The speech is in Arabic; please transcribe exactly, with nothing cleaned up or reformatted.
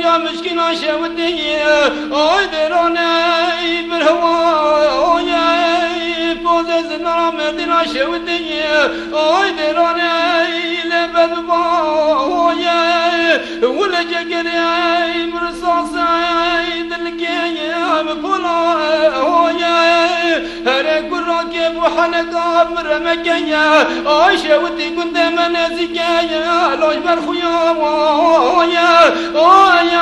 يا مسكين شاودي اي دراني بالهوايا فوز زنا مدينة شاودي اي دراني لبدبايا ولا جقري مرصاصي دلقيا بفلايا هرق الراكب وحلقة مرمكيا اي شاودي كنت منازكيا لوش برخيا يا